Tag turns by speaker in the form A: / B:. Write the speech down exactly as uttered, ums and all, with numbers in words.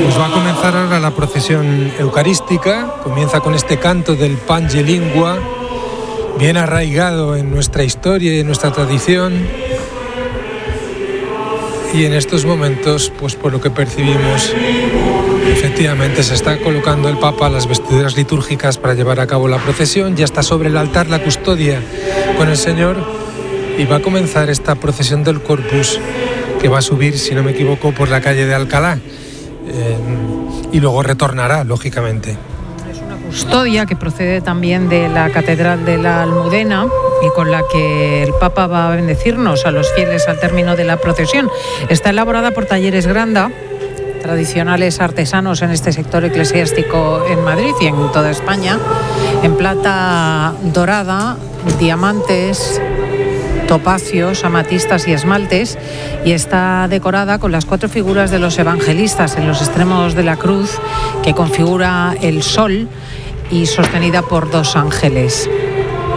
A: Pues va a comenzar ahora la procesión eucarística. Comienza con este canto del Pange Lingua, bien arraigado en nuestra historia y en nuestra tradición. Y en estos momentos, pues por lo que percibimos, efectivamente se está colocando el Papa las vestiduras litúrgicas para llevar a cabo la procesión. Ya está sobre el altar la custodia con el Señor y va a comenzar esta procesión del Corpus, que va a subir, si no me equivoco, por la calle de Alcalá eh, y luego retornará, lógicamente.
B: Es una custodia que procede también de la Catedral de la Almudena y con la que el Papa va a bendecirnos a los fieles al término de la procesión. Está elaborada por Talleres Granda, tradicionales artesanos en este sector eclesiástico en Madrid y en toda España, en plata dorada, diamantes, topacios, amatistas y esmaltes, y está decorada con las cuatro figuras de los evangelistas en los extremos de la cruz, que configura el sol, y sostenida por dos ángeles.